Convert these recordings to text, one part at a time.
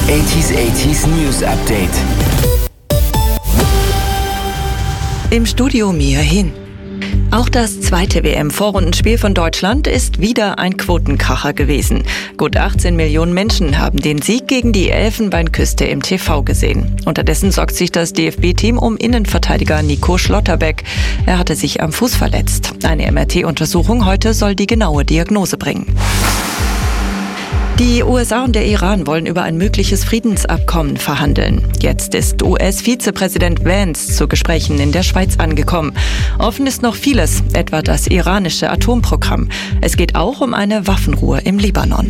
80s News Update. Im Studio Mia Hin. Auch das zweite WM-Vorrundenspiel von Deutschland ist wieder ein Quotenkracher gewesen. Gut 18 Millionen Menschen haben den Sieg gegen die Elfenbeinküste im TV gesehen. Unterdessen sorgt sich das DFB-Team um Innenverteidiger Nico Schlotterbeck. Er hatte sich am Fuß verletzt. Eine MRT-Untersuchung heute soll die genaue Diagnose bringen. Die USA und der Iran wollen über ein mögliches Friedensabkommen verhandeln. Jetzt ist US-Vizepräsident Vance zu Gesprächen in der Schweiz angekommen. Offen ist noch vieles, etwa das iranische Atomprogramm. Es geht auch um eine Waffenruhe im Libanon.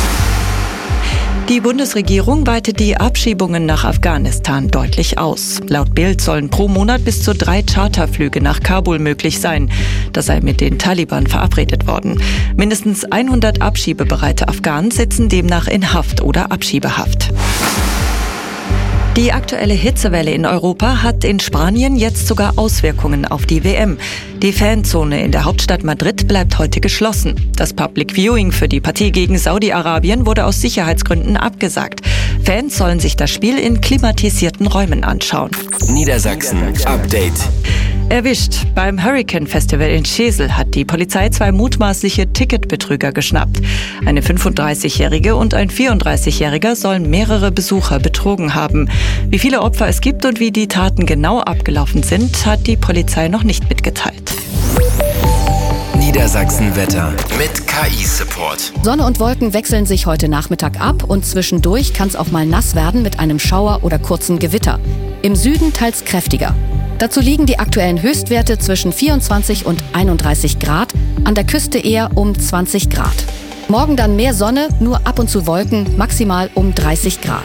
Die Bundesregierung weitet die Abschiebungen nach Afghanistan deutlich aus. Laut Bild sollen pro Monat bis zu 3 Charterflüge nach Kabul möglich sein. Das sei mit den Taliban verabredet worden. Mindestens 100 abschiebebereite Afghanen sitzen demnach in Haft oder Abschiebehaft. Die aktuelle Hitzewelle in Europa hat in Spanien jetzt sogar Auswirkungen auf die WM. Die Fanzone in der Hauptstadt Madrid bleibt heute geschlossen. Das Public Viewing für die Partie gegen Saudi-Arabien wurde aus Sicherheitsgründen abgesagt. Fans sollen sich das Spiel in klimatisierten Räumen anschauen. Niedersachsen Update. Erwischt. Beim Hurricane Festival in Schesel hat die Polizei 2 mutmaßliche Ticketbetrüger geschnappt. Eine 35-Jährige und ein 34-Jähriger sollen mehrere Besucher betrogen haben. Wie viele Opfer es gibt und wie die Taten genau abgelaufen sind, hat die Polizei noch nicht mitgeteilt. Niedersachsen-Wetter mit KI-Support. Sonne und Wolken wechseln sich heute Nachmittag ab und zwischendurch kann es auch mal nass werden mit einem Schauer oder kurzen Gewitter. Im Süden teils kräftiger. Dazu liegen die aktuellen Höchstwerte zwischen 24 und 31 Grad, an der Küste eher um 20 Grad. Morgen dann mehr Sonne, nur ab und zu Wolken, maximal um 30 Grad.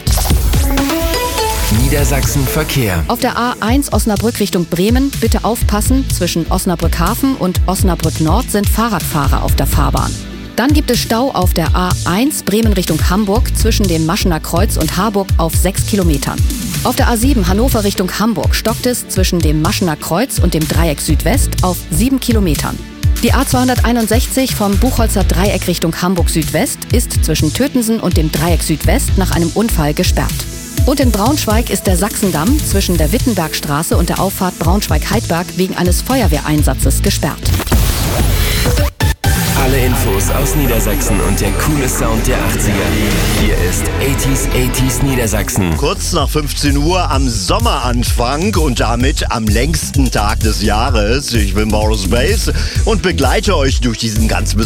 Niedersachsen-Verkehr. Auf der A1 Osnabrück Richtung Bremen bitte aufpassen, zwischen Osnabrück Hafen und Osnabrück Nord sind Fahrradfahrer auf der Fahrbahn. Dann gibt es Stau auf der A1 Bremen Richtung Hamburg zwischen dem Maschener Kreuz und Harburg auf 6 Kilometern. Auf der A7 Hannover Richtung Hamburg stockt es zwischen dem Maschener Kreuz und dem Dreieck Südwest auf 7 Kilometern. Die A261 vom Buchholzer Dreieck Richtung Hamburg Südwest ist zwischen Tötensen und dem Dreieck Südwest nach einem Unfall gesperrt. Und in Braunschweig ist der Sachsendamm zwischen der Wittenbergstraße und der Auffahrt Braunschweig-Heidberg wegen eines Feuerwehreinsatzes gesperrt. Alle Infos aus Niedersachsen und der coole Sound der 80er. Hier ist 80s Niedersachsen. Kurz nach 15 Uhr am Sommeranfang und damit am längsten Tag des Jahres. Ich bin Boris Bass und begleite euch durch diesen ganz besonderen